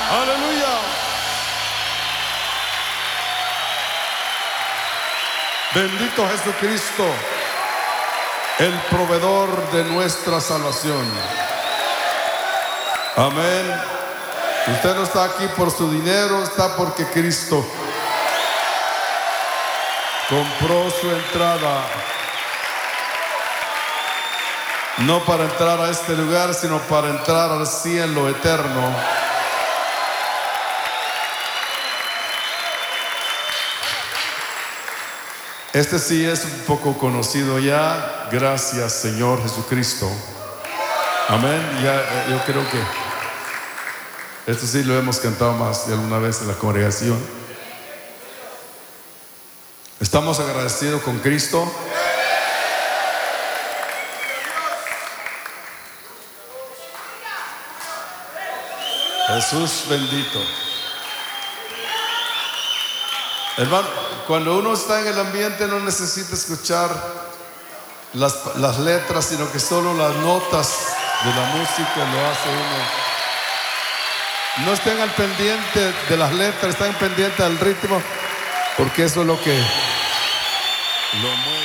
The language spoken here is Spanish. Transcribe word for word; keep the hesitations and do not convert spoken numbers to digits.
Aleluya. Bendito Jesucristo, el proveedor de nuestra salvación. Amén. Usted no está aquí por su dinero, está porque Cristo compró su entrada. No para entrar a este lugar, sino para entrar al cielo eterno. Este sí es un poco conocido ya. Gracias, Señor Jesucristo. Amén. Ya, yo creo que esto sí lo hemos cantado más de alguna vez en la congregación. ¿Estamos agradecidos con Cristo? Jesús bendito. Hermano, cuando uno está en el ambiente no necesita escuchar las, las letras, sino que solo las notas de la música lo hace uno. No estén al pendiente de las letras, estén pendientes del ritmo, porque eso es lo que lo mueve.